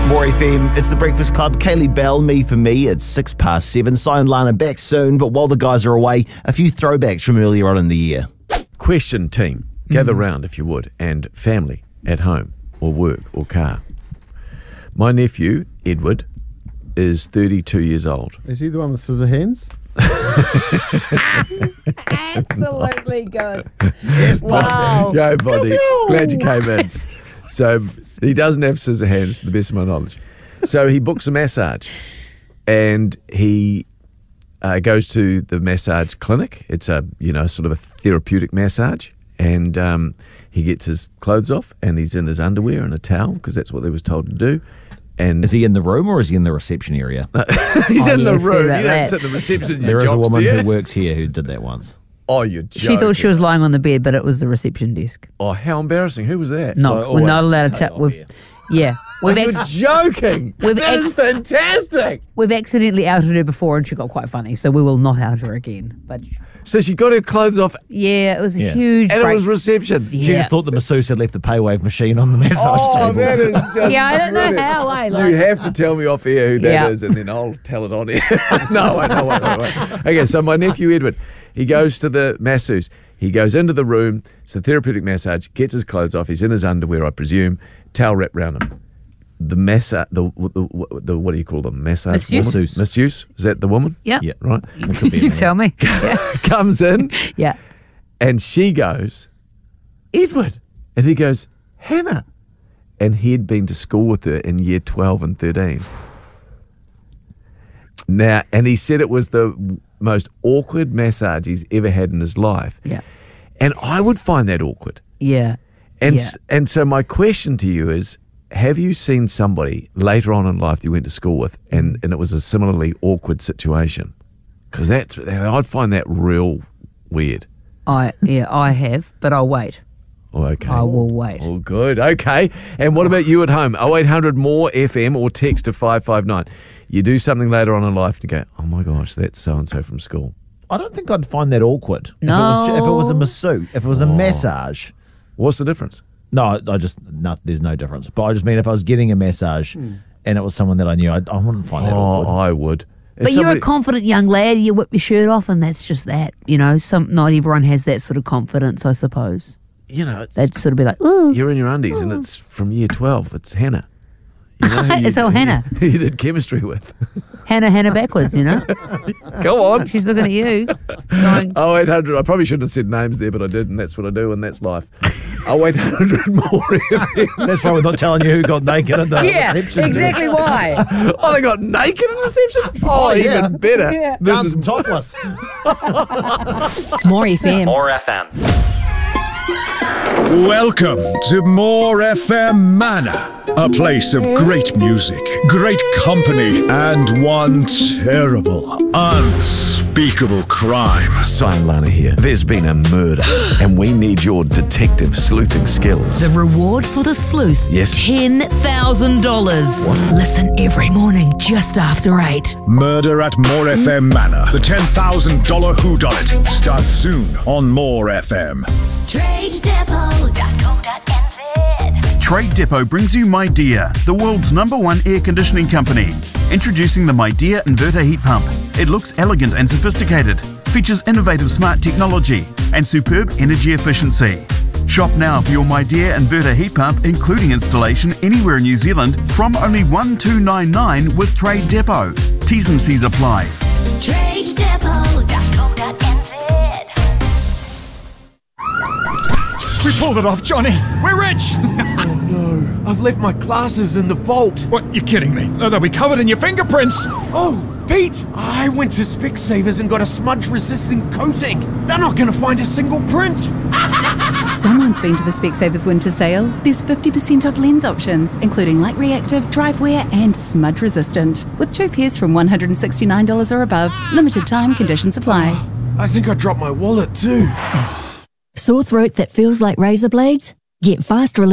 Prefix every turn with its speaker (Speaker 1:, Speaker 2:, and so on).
Speaker 1: More FM, it's the Breakfast Club. Kaylee Bell, Me For Me, it's 7:06. Cy and Lana back soon, but while the guys are away, a few throwbacks from earlier on in the year.
Speaker 2: Question, team. Gather round, if you would, and family at home or work or car. My nephew, Edward, is 32 years old.
Speaker 3: Is he the one with scissor hands?
Speaker 4: Absolutely good.
Speaker 1: Yes,
Speaker 4: Wow.
Speaker 2: Go, buddy. Glad you came in. So he doesn't have scissor hands, to the best of my knowledge. So he books a massage, and he goes to the massage clinic. It's a sort of a therapeutic massage, and he gets his clothes off, and he's in his underwear and a towel because that's what they was told to do. And
Speaker 1: Is he in the room or is he in the reception area?
Speaker 2: he's in the
Speaker 4: yeah,
Speaker 2: room.
Speaker 4: about
Speaker 2: You don't
Speaker 4: that.
Speaker 2: sit in the reception.
Speaker 1: There is a woman who works here who did that once.
Speaker 2: Oh, you're joking.
Speaker 4: She thought she was lying on the bed, but it was the reception desk.
Speaker 2: Oh, how embarrassing. Who was that?
Speaker 4: No, we're not allowed to
Speaker 1: take
Speaker 4: tell.
Speaker 1: off here.
Speaker 4: Yeah. We've,
Speaker 2: You're joking.
Speaker 4: We've
Speaker 2: That is fantastic.
Speaker 4: we've accidentally outed her before and she got quite funny, so we will not out her again. But
Speaker 2: So she got her clothes off,
Speaker 4: yeah, it was a
Speaker 1: Yeah.
Speaker 4: huge
Speaker 2: and it
Speaker 4: break.
Speaker 2: was reception.
Speaker 1: She
Speaker 4: Yeah.
Speaker 1: just thought the masseuse had left the paywave machine on the massage
Speaker 2: Oh,
Speaker 1: table.
Speaker 2: that is just
Speaker 4: Yeah, I don't know
Speaker 2: brilliant.
Speaker 4: how, eh?
Speaker 2: You
Speaker 4: Like,
Speaker 2: have to tell me off air who that is,
Speaker 4: Yeah.
Speaker 2: and then I'll tell it on air. No, wait. Okay, so my nephew Edward, he goes to the masseuse. He goes into the room. It's a therapeutic massage. Gets his clothes off. He's in his underwear, I presume. Towel wrapped around him. The what do you call them? Massage
Speaker 4: Masseuse.
Speaker 2: woman? Masseuse. Is that the woman?
Speaker 4: yeah.
Speaker 1: Yeah.
Speaker 2: Right.
Speaker 1: It could be in
Speaker 4: You
Speaker 1: there.
Speaker 4: tell me.
Speaker 2: Comes in.
Speaker 4: Yeah.
Speaker 2: And she goes, Edward. And he goes, Hannah. And he'd been to school with her in year 12 and 13. Now, and he said it was the most awkward massage he's ever had in his life.
Speaker 4: Yeah.
Speaker 2: And I would find that awkward.
Speaker 4: Yeah.
Speaker 2: And
Speaker 4: Yeah.
Speaker 2: and so my question to you is, have you seen somebody later on in life that you went to school with and it was a similarly awkward situation? Because I'd find that real weird.
Speaker 4: I have, but I'll wait.
Speaker 2: Oh, okay.
Speaker 4: I will wait.
Speaker 2: Oh, good. Okay. And what about you at home? 0800 more FM or text to 559. You do something later on in life and you go, oh my gosh, that's so-and-so from school.
Speaker 1: I don't think I'd find that awkward.
Speaker 4: No.
Speaker 1: If it was a masseuse, if it was a massage.
Speaker 2: What's the difference?
Speaker 1: No, there's no difference. But I just mean if I was getting a massage and it was someone that I knew, I wouldn't find that
Speaker 2: Oh,
Speaker 1: awkward.
Speaker 2: I would. If
Speaker 4: But you're
Speaker 2: somebody-
Speaker 4: a confident young lad. You whip your shirt off, and that's just that. Not everyone has that sort of confidence, I suppose. They'd sort of be like, ooh.
Speaker 2: you're in your undies and it's from year 12. It's Hannah. You know who
Speaker 4: It's all Hannah.
Speaker 2: Who you did chemistry with.
Speaker 4: Hannah backwards,
Speaker 2: Go on.
Speaker 4: She's looking at you. Going,
Speaker 2: 0800. I probably shouldn't have said names there, but I did, and that's what I do, and that's life. 0800 more FM.
Speaker 1: That's why we're not telling you who got naked at the
Speaker 4: yeah,
Speaker 1: reception.
Speaker 4: exactly why.
Speaker 2: Oh, they got naked in reception? Oh,
Speaker 1: yeah.
Speaker 2: even better.
Speaker 4: Yeah.
Speaker 2: This is
Speaker 1: Dancing topless.
Speaker 5: More FM.
Speaker 6: More FM.
Speaker 7: Welcome to More FM Manor, a place of great music, great company, and one terrible, unspeakable crime.
Speaker 8: Cy and Lana here. There's been a murder, and we need your detective sleuthing skills.
Speaker 5: The reward for the sleuth.
Speaker 8: Yes.
Speaker 5: $10,000.
Speaker 8: What?
Speaker 5: Listen every morning just after 8.
Speaker 7: Murder at More FM Manor. The $10,000 whodunit starts soon on More FM.
Speaker 9: TradeDepot.co.nz.
Speaker 10: Trade Depot brings you MyDear, the world's #1 air conditioning company. Introducing the MyDear inverter heat pump. It looks elegant and sophisticated, features innovative smart technology, and superb energy efficiency. Shop now for your MyDear inverter heat pump, including installation anywhere in New Zealand, from only $1,299 with Trade Depot. T's and C's apply.
Speaker 9: TradeDepot.co.nz.
Speaker 11: We pulled it off, Johnny. We're rich.
Speaker 12: No, I've left my glasses in the vault.
Speaker 11: What? You're kidding me? They'll be covered in your fingerprints.
Speaker 12: Oh, Pete, I went to Specsavers and got a smudge-resistant coating. They're not going to find a single print.
Speaker 13: Someone's been to the Specsavers winter sale. There's 50% off lens options, including light reactive, drive wear, and smudge resistant. With 2 pairs from $169 or above. Limited time, conditions apply.
Speaker 12: I think I dropped my wallet too.
Speaker 14: Sore throat that feels like razor blades? Get fast relief.